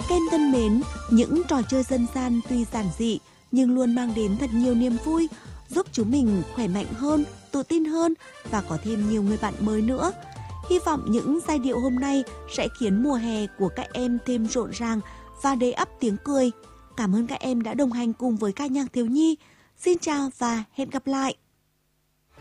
Các em thân mến, những trò chơi dân gian tuy giản dị nhưng luôn mang đến thật nhiều niềm vui, giúp chúng mình khỏe mạnh hơn, tự tin hơn và có thêm nhiều người bạn mới nữa. Hy vọng những giai điệu hôm nay sẽ khiến mùa hè của các em thêm rộn ràng và đầy ắp tiếng cười. Cảm ơn các em đã đồng hành cùng với ca nhạc thiếu nhi. Xin chào và hẹn gặp lại!